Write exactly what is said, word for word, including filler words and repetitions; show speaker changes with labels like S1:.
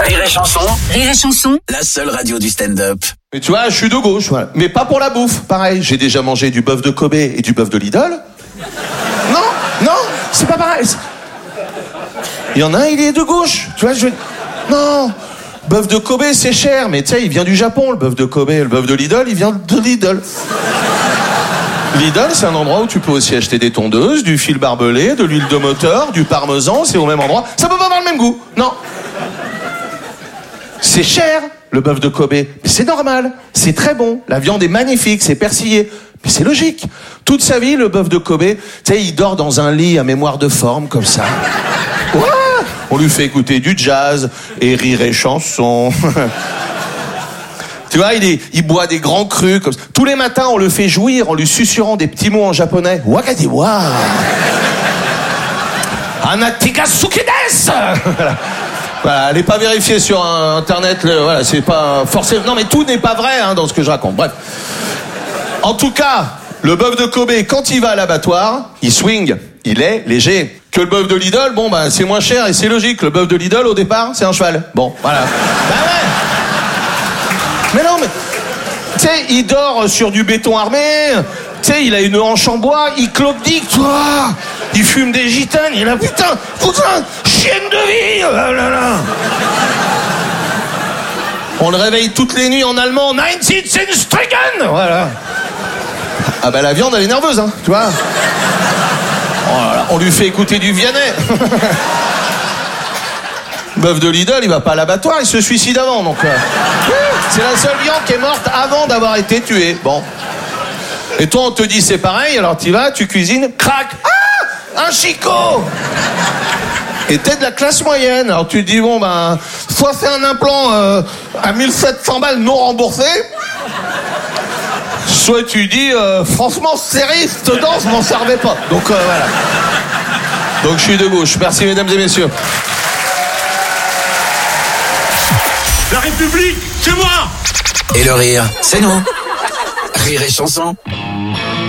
S1: Rire et Chanson.
S2: Rire et Chanson.
S1: La seule radio du stand-up.
S3: Mais tu vois, je suis de gauche, voilà. Mais pas pour la bouffe. Pareil, j'ai déjà mangé du bœuf de Kobe et du bœuf de Lidl. Non, non, c'est pas pareil. Il y en a un, il est de gauche. Tu vois, je... Non, bœuf de Kobe, c'est cher, mais tu sais, il vient du Japon, le bœuf de Kobe. Le bœuf de Lidl, il vient de Lidl. Lidl, c'est un endroit où tu peux aussi acheter des tondeuses, du fil barbelé, de l'huile de moteur, du parmesan, c'est au même endroit. Ça peut pas avoir le même goût, non. C'est cher, le bœuf de Kobe, mais c'est normal, c'est très bon, la viande est magnifique, c'est persillé, mais c'est logique. Toute sa vie, le bœuf de Kobe, tu sais, il dort dans un lit à mémoire de forme, comme ça. Ouais, on lui fait écouter du jazz et rire et chanson. Tu vois, il, est, il boit des grands crus, comme ça. Tous les matins, on le fait jouir en lui susurrant des petits mots en japonais. Wakadiwa. Anatigasuki desu. Voilà, elle n'est pas vérifiée sur Internet. Le, voilà, c'est pas forcément. Non, mais tout n'est pas vrai hein, dans ce que je raconte. Bref. En tout cas, le bœuf de Kobe, quand il va à l'abattoir, il swing. Il est léger. Que le bœuf de Lidl, bon, bah, c'est moins cher et c'est logique. Le bœuf de Lidl, au départ, c'est un cheval. Bon, voilà. Bah ouais. Mais non, mais. Tu sais, il dort sur du béton armé. Tu sais, il a une hanche en bois. Il clopdique, toi. Il fume des gitanes. Il a putain, putain, chienne de vie. Oh là là. On le réveille toutes les nuits en allemand. neunzehn Voilà. Ah bah la viande, elle est nerveuse, hein, tu vois. Oh là là. On lui fait écouter du Vianney. Bœuf de Lidl, il va pas à l'abattoir, il se suicide avant, donc... Euh, c'est la seule viande qui est morte avant d'avoir été tuée. Bon. Et toi, on te dit c'est pareil, alors tu vas, tu cuisines, crac. Ah, un chicot. Et t'es de la classe moyenne, alors tu te dis, bon, ben, soit fait un implant euh, à mille sept cents balles non remboursé, soit tu dis, euh, franchement, série, cette danse, m'en servait pas. Donc, euh, voilà. Donc, je suis de gauche. Merci, mesdames et messieurs.
S4: La République, c'est moi!
S1: Et le rire, c'est nous. Rire et Chanson.